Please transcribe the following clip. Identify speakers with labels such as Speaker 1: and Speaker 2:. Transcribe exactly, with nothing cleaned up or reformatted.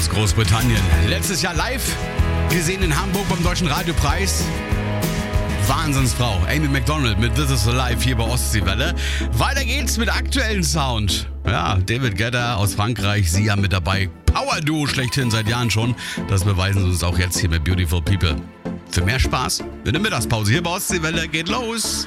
Speaker 1: aus Großbritannien. Letztes Jahr live gesehen in Hamburg beim Deutschen Radiopreis. Wahnsinnsfrau, Amy Macdonald mit This Is Live hier bei Ostseewelle. Weiter geht's mit aktuellen Sound. Ja, David Guetta aus Frankreich, Sia mit dabei. Power-Duo schlechthin seit Jahren schon. Das beweisen sie uns auch jetzt hier mit Beautiful People. Für mehr Spaß in der Mittagspause hier bei Ostseewelle geht los.